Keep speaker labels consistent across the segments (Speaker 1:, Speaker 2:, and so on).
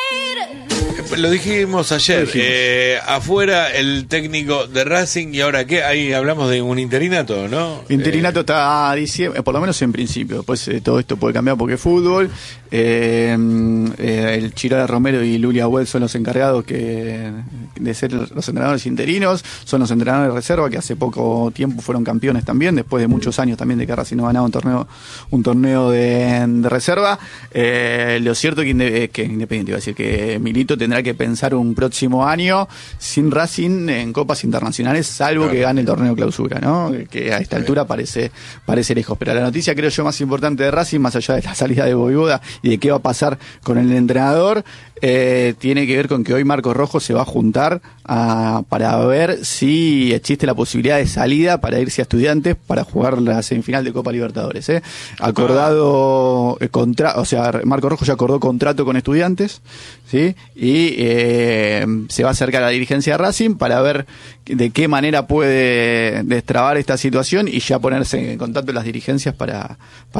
Speaker 1: Lo dijimos ayer, afuera el técnico de Racing, y ahora qué, ahí hablamos de un interinato, ¿no?
Speaker 2: Interinato está a diciembre, por lo menos en principio, después todo esto puede cambiar porque es fútbol. El Chirola Romero y Lulia Well son los encargados de ser los entrenadores interinos, son los entrenadores de reserva que hace poco tiempo fueron campeones también, después de muchos años también de que Racing no ganaba un torneo de reserva. Lo cierto que Independiente, iba a decir que Milito tendrá que pensar un próximo año sin Racing en copas internacionales, salvo que gane el torneo clausura, ¿no? Que a esta altura parece lejos. Pero la noticia, creo yo, más importante de Racing, más allá de la salida de Voivoda y de qué va a pasar con el entrenador, tiene que ver con que hoy Marcos Rojo se va a juntar para ver si existe la posibilidad de salida para irse a Estudiantes para jugar la semifinal de Copa Libertadores. Acordado Marcos Rojo ya acordó contrato con Estudiantes, ¿sí? Y se va a acercar a la dirigencia de Racing para ver de qué manera puede destrabar esta situación y ya ponerse en contacto las dirigencias para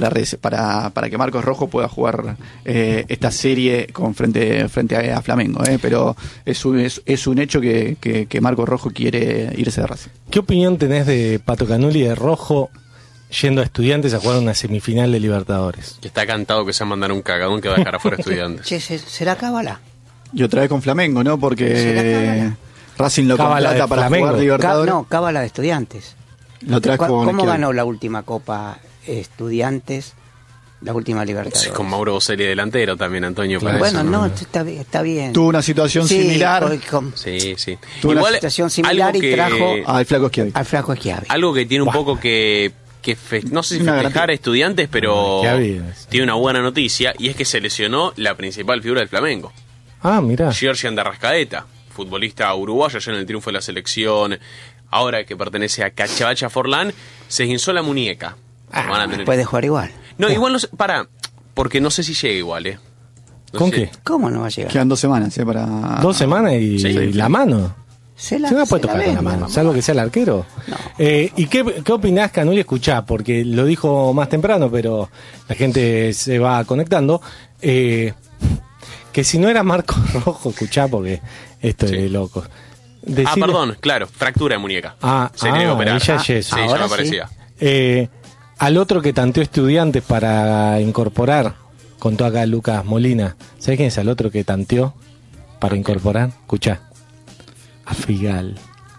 Speaker 2: que Marcos Rojo pueda jugar esta serie frente a Flamengo, pero es un hecho que Marcos Rojo quiere irse de Racing.
Speaker 3: ¿Qué opinión tenés de Pato Canuli de Rojo yendo a Estudiantes a jugar una semifinal de Libertadores?
Speaker 4: Que está cantado que se va a mandar un cagadón que va a dejar afuera Estudiantes.
Speaker 5: Che, ¿será cábala?
Speaker 2: Y otra vez con Flamengo, ¿no? Porque Racing lo contrata para
Speaker 3: Flamengo.
Speaker 2: jugar Libertadores.
Speaker 5: Cábala de Estudiantes.
Speaker 2: ¿Cómo
Speaker 5: ganó la última Copa Estudiantes? La última Libertadores.
Speaker 4: Sí, con Mauro Boselli delantero también, Antonio.
Speaker 3: Claro.
Speaker 5: Bueno,
Speaker 4: eso,
Speaker 5: no, está bien.
Speaker 2: Tuvo una situación similar.
Speaker 4: Sí.
Speaker 2: Tuvo
Speaker 5: una situación similar y trajo
Speaker 2: al Flaco
Speaker 5: Schiavi.
Speaker 4: Algo que tiene un poco que no sé si festejar a Estudiantes, pero tiene una buena noticia, y es que se lesionó la principal figura del Flamengo.
Speaker 3: Ah, mirá.
Speaker 4: Giorgian de Arrascaeta, futbolista uruguayo, ya en el triunfo de la selección, ahora que pertenece a Cachavacha Forlán, se esguinzó la muñeca.
Speaker 5: Puede jugar igual.
Speaker 4: No, igual no sé, porque no sé si llega igual, No
Speaker 3: ¿Con
Speaker 4: sé.
Speaker 3: qué?
Speaker 5: ¿Cómo no va a llegar?
Speaker 2: Quedan 2 semanas, para...
Speaker 3: 2 semanas y la mano. Se la puede tocar con la mano, salvo que sea el arquero.
Speaker 5: No.
Speaker 3: ¿Y qué opinás, Canuli? Escuchá, porque lo dijo más temprano, pero la gente se va conectando. Que si no era Marcos Rojo, escuchá, porque esto es de locos.
Speaker 4: Perdón, claro, fractura de muñeca. Se tiene que operar.
Speaker 3: Ya es eso.
Speaker 4: Sí, ya me parecía.
Speaker 3: Al otro que tanteó Estudiantes para incorporar, contó acá Lucas Molina. ¿Sabés quién es el otro que tanteó para incorporar? Escuchá. A Figal.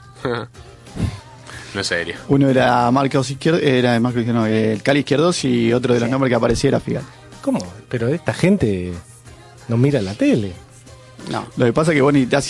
Speaker 4: No es serio.
Speaker 2: Uno era Marcos Izquierdo, el Cali Izquierdos, y otro de los nombres que aparecía era Figal.
Speaker 3: ¿Cómo? Pero esta gente no mira la tele.
Speaker 5: No.
Speaker 2: Lo que pasa es que vos necesitas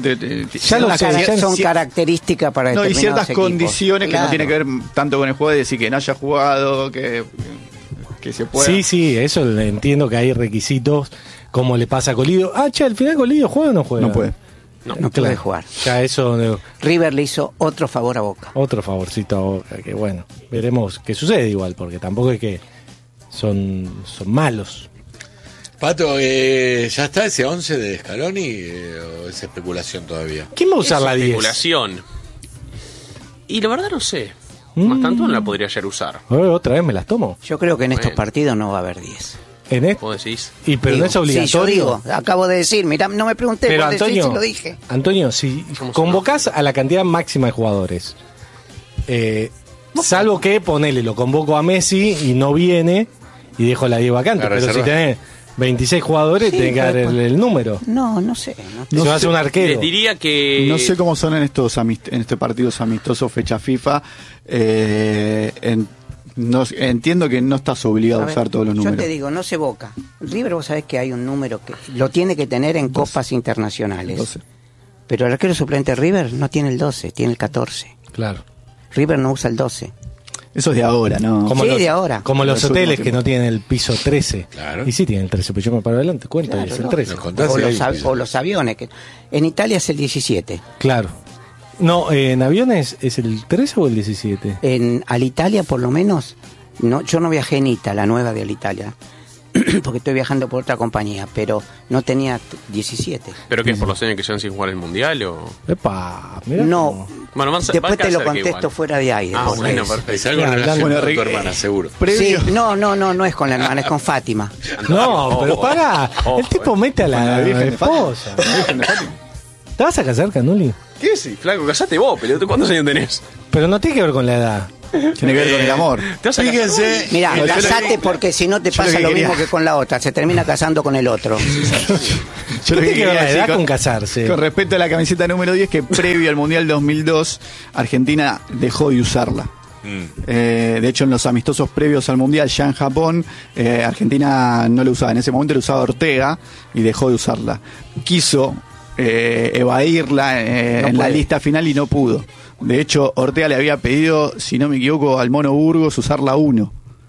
Speaker 5: son características para
Speaker 2: y
Speaker 5: determinados
Speaker 2: ciertas
Speaker 5: equipos.
Speaker 2: condiciones que no tienen que ver tanto con el juego, de decir que no haya jugado, que se pueda.
Speaker 3: Sí, eso entiendo que hay requisitos, como le pasa a Colidio. Al final Colidio juega o no juega.
Speaker 2: No puede.
Speaker 5: No puede jugar.
Speaker 3: Ya eso.
Speaker 5: River le hizo otro favor a Boca.
Speaker 3: Otro favorcito a Boca, que bueno, veremos qué sucede igual, porque tampoco es que son malos.
Speaker 1: Pato, ¿ya está ese 11 de Scaloni o es especulación todavía?
Speaker 3: ¿Quién va a usar la 10?
Speaker 4: Especulación. Y la verdad no sé. Más tanto no la podría ayer usar.
Speaker 3: ¿Otra vez me las tomo?
Speaker 5: Yo creo que en estos partidos no va a haber 10.
Speaker 3: ¿En esto?
Speaker 4: ¿Vos decís?
Speaker 3: Pero no es obligatorio.
Speaker 5: Sí, yo digo, acabo de decir, mirá, no me pregunté,
Speaker 3: pero
Speaker 5: vos
Speaker 3: Antonio,
Speaker 5: decís, lo dije.
Speaker 3: Antonio, si convocás a la cantidad máxima de jugadores, salvo que lo convoco a Messi y no viene y dejo la 10 vacante, pero si tenés 26 jugadores, tenés que dar el número.
Speaker 5: No sé.
Speaker 3: No se va a hacer un arquero.
Speaker 4: Les diría que...
Speaker 2: No sé cómo son en estos partidos amistosos, fecha FIFA. Entiendo que no estás obligado a usar todos los números.
Speaker 5: Yo te digo, no se Boca. River, vos sabés que hay un número que lo tiene que tener en copas internacionales.
Speaker 2: 12.
Speaker 5: Pero el arquero suplente de River no tiene el 12, tiene el 14.
Speaker 3: Claro.
Speaker 5: River no usa el 12.
Speaker 2: Eso es de ahora, ¿no?
Speaker 5: De ahora.
Speaker 3: Como los hoteles que no tienen el piso 13.
Speaker 1: Claro.
Speaker 3: Y sí tienen el 13, pero yo me paro adelante, cuento, y es el 13.
Speaker 5: O los aviones. En Italia es el 17.
Speaker 3: Claro. No, en aviones es el 13 o el 17.
Speaker 5: En Alitalia, por lo menos, yo no viajé en Ita, la nueva de Alitalia. porque estoy viajando por otra compañía, pero no tenía 17.
Speaker 4: ¿Pero qué, por los años que llevan sin jugar el Mundial o...?
Speaker 3: Epa, mirá.
Speaker 5: No,
Speaker 4: bueno,
Speaker 5: después te lo contesto fuera de aire.
Speaker 4: Bueno, perfecto.
Speaker 1: Es algo relacionado con tu hermana, seguro.
Speaker 5: Sí, no es con la hermana, es con Fátima.
Speaker 3: No, pero pará, el tipo mete a la esposa. ¿Te vas a casar, Canuli?
Speaker 4: ¿Qué sí? Flaco, casate vos, pelotudo. ¿Cuántos años tenés?
Speaker 3: Pero no tiene que ver con la edad.
Speaker 2: Tiene que ver con el amor.
Speaker 1: Fíjense.
Speaker 5: Mira, casate porque si no te pasa lo mismo que con la otra, se termina casando con el otro.
Speaker 2: Yo lo
Speaker 3: ¿Qué tiene
Speaker 2: que
Speaker 3: que ver
Speaker 2: quería
Speaker 3: la
Speaker 2: decir
Speaker 3: edad con casarse?
Speaker 2: con respecto a la camiseta número 10, que previo al Mundial 2002, Argentina dejó de usarla. De hecho, en los amistosos previos al Mundial, ya en Japón, Argentina no la usaba. En ese momento la usaba Ortega y dejó de usarla. Quiso evadirla en la lista final y no pudo. De hecho, Ortega le había pedido, si no me equivoco, al Mono Burgos usar la 1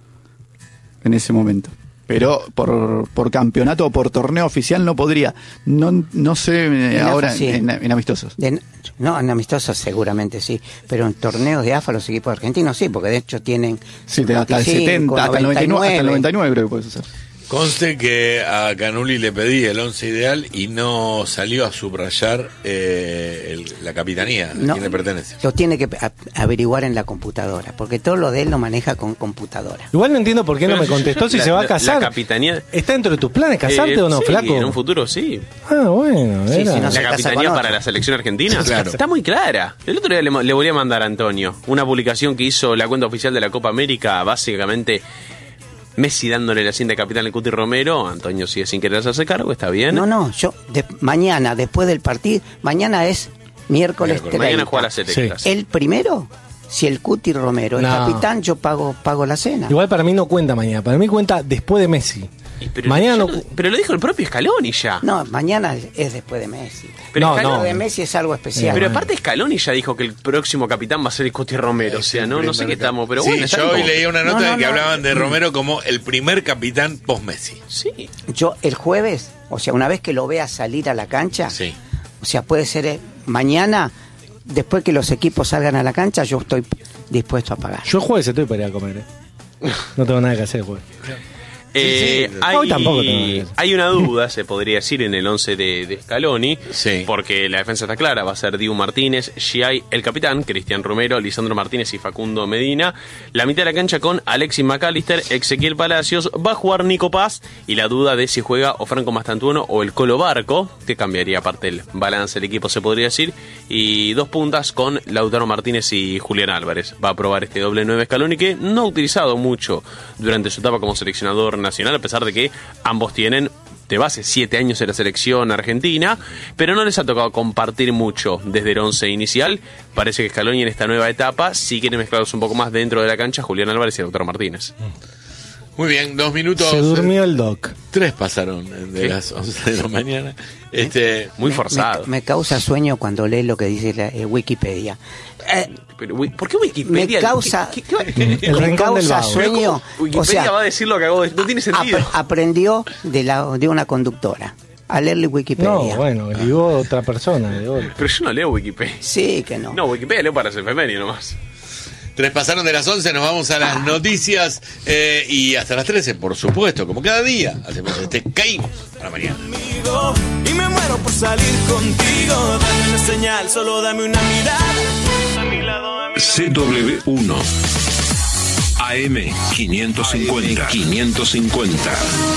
Speaker 2: en ese momento. Pero por campeonato o por torneo oficial no podría. No sé ahora
Speaker 5: sí.
Speaker 2: en amistosos.
Speaker 5: No, en amistosos seguramente sí, pero en torneos de AFA los equipos argentinos sí, porque de hecho tienen
Speaker 2: Sí, hasta el 70, hasta el 99 creo que puedes usar.
Speaker 1: Conste que a Canuli le pedí el 11 ideal y no salió a subrayar la capitanía, a quién le pertenece.
Speaker 5: Lo tiene que averiguar en la computadora, porque todo lo de él lo maneja con computadora.
Speaker 3: Igual no entiendo por qué no me contestó si se va a casar.
Speaker 4: La capitanía...
Speaker 3: ¿Está dentro de tus planes casarte o no,
Speaker 4: sí,
Speaker 3: flaco?
Speaker 4: En un futuro sí.
Speaker 3: Ah, bueno.
Speaker 5: Sí,
Speaker 3: era.
Speaker 5: si no se
Speaker 4: La
Speaker 5: casa
Speaker 4: capitanía
Speaker 5: con
Speaker 4: para
Speaker 5: otro.
Speaker 4: la selección argentina
Speaker 1: Claro.
Speaker 4: está muy clara. El otro día le volví a mandar a Antonio una publicación que hizo la cuenta oficial de la Copa América, básicamente Messi dándole la cinta de capitán al Cuti Romero. Antonio sigue sin querer hacerse cargo, está bien.
Speaker 5: No, yo mañana, después del partido, mañana es miércoles 30.
Speaker 4: Mañana juega las 70.
Speaker 5: El primero, si el Cuti Romero es
Speaker 3: No.
Speaker 5: capitán, yo pago la cena.
Speaker 3: Igual para mí no cuenta mañana, para mí cuenta después de Messi.
Speaker 4: Pero,
Speaker 3: Mañana no...
Speaker 4: pero lo dijo el propio Scaloni ya.
Speaker 5: No, mañana es después de Messi.
Speaker 4: Pero
Speaker 3: no,
Speaker 5: Lo
Speaker 3: no.
Speaker 5: de Messi es algo especial.
Speaker 4: Pero aparte Scaloni ya dijo que el próximo capitán va a ser el Cuti Romero. O sea, no sé qué estamos, pero
Speaker 1: sí,
Speaker 4: bueno.
Speaker 1: yo hoy leí una nota de que hablaban de
Speaker 5: no.
Speaker 1: Romero como el primer capitán post-Messi.
Speaker 4: Sí.
Speaker 5: Yo el jueves, o sea, una vez que lo vea salir a la cancha,
Speaker 1: Sí.
Speaker 5: o sea, puede ser mañana, después que los equipos salgan a la cancha, yo estoy dispuesto a pagar.
Speaker 3: Yo el jueves estoy para ir a comer, No tengo nada que hacer el jueves. Hoy tampoco tengo
Speaker 4: Hay una duda, se podría decir, en el 11 de Scaloni,
Speaker 1: Sí.
Speaker 4: porque la defensa está clara, va a ser Dibu Martínez, Giai, el capitán, Cristian Romero, Lisandro Martínez y Facundo Medina. La mitad de la cancha con Alexis McAllister, Ezequiel Palacios, va a jugar Nico Paz, y la duda de si juega o Franco Mastantuono o el Colo Barco, que cambiaría aparte el balance del equipo, se podría decir, y 2 puntas con Lautaro Martínez y Julián Álvarez. Va a probar este doble 9 Scaloni, que no ha utilizado mucho durante su etapa como seleccionador nacional, a pesar de que ambos tienen de base 7 años en la selección argentina, pero no les ha tocado compartir mucho desde el 11 inicial. Parece que Scaloni en esta nueva etapa sí quiere mezclarlos un poco más dentro de la cancha, Julián Álvarez y Lautaro Martínez.
Speaker 1: Muy bien, 2 minutos.
Speaker 3: Se durmió el doc.
Speaker 1: 3 pasaron de las 11 de la mañana.
Speaker 4: Muy forzado.
Speaker 5: Me causa sueño cuando lees lo que dice la Wikipedia.
Speaker 4: Pero, ¿por qué Wikipedia?
Speaker 5: Me causa,
Speaker 3: El
Speaker 5: me
Speaker 3: rincón del
Speaker 5: causa
Speaker 3: vago.
Speaker 5: sueño.
Speaker 4: Wikipedia
Speaker 5: O sea,
Speaker 4: va a decir lo que hago. No tiene sentido.
Speaker 5: aprendió de una conductora a leerle Wikipedia.
Speaker 3: No, bueno, ligó otra persona. De golpe.
Speaker 4: Pero yo no leo Wikipedia.
Speaker 5: Sí, que no.
Speaker 4: No, Wikipedia leo para ser femenino nomás.
Speaker 1: 3 pasaron de las 11, nos vamos a las noticias y hasta las 13, por supuesto, como cada día. Hacemos caímos a la mañana.
Speaker 6: Y me muero por salir contigo. Dame una señal, solo dame una mirada. A mi lado, a mi lado.
Speaker 7: CW1 AM 550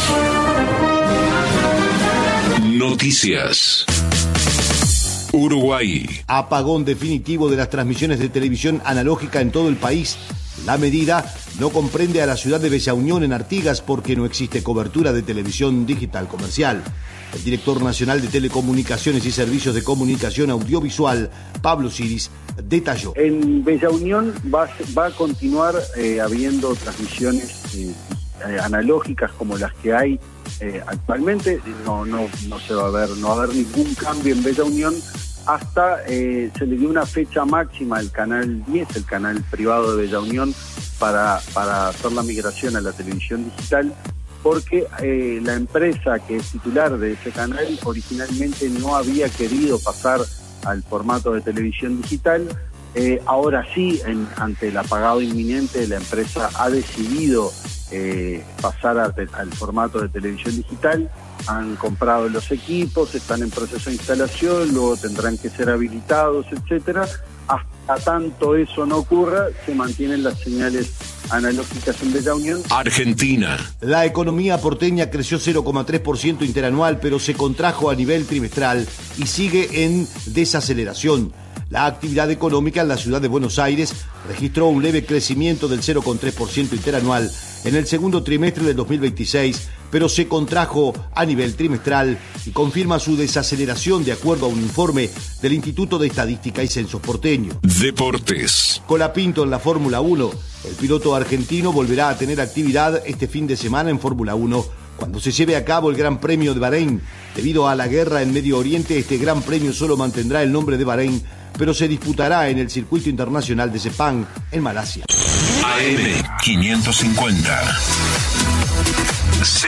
Speaker 7: Noticias. Uruguay.
Speaker 8: Apagón definitivo de las transmisiones de televisión analógica en todo el país. La medida no comprende a la ciudad de Bella Unión en Artigas porque no existe cobertura de televisión digital comercial. El director nacional de Telecomunicaciones y Servicios de Comunicación Audiovisual, Pablo Siris, detalló.
Speaker 9: En Bella Unión va a continuar habiendo transmisiones analógicas como las que hay actualmente. No se va a ver, no va a haber ningún cambio en Bella Unión hasta se le dio una fecha máxima al canal 10, el canal privado de Bella Unión, para hacer la migración a la televisión digital, porque la empresa que es titular de ese canal originalmente no había querido pasar al formato de televisión digital. Ahora sí, ante el apagado inminente, la empresa ha decidido pasar al formato de televisión digital. Han comprado los equipos, están en proceso de instalación, luego tendrán que ser habilitados, etcétera. Hasta tanto eso no ocurra, se mantienen las señales analógicas en Bella Unión.
Speaker 7: Argentina.
Speaker 8: La economía porteña creció 0,3% interanual, pero se contrajo a nivel trimestral y sigue en desaceleración. La actividad económica en la ciudad de Buenos Aires registró un leve crecimiento del 0,3% interanual en el segundo trimestre del 2026, pero se contrajo a nivel trimestral y confirma su desaceleración de acuerdo a un informe del Instituto de Estadística y Censos porteño.
Speaker 7: Deportes.
Speaker 8: Colapinto en la Fórmula 1. El piloto argentino volverá a tener actividad este fin de semana en Fórmula 1 cuando se lleve a cabo el Gran Premio de Bahrein. Debido a la guerra en Medio Oriente, este Gran Premio solo mantendrá el nombre de Bahrein, pero se disputará en el circuito internacional de Sepang, en Malasia.
Speaker 7: AM 550.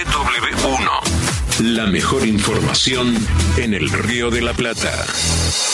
Speaker 7: CW1. La mejor información en el Río de la Plata.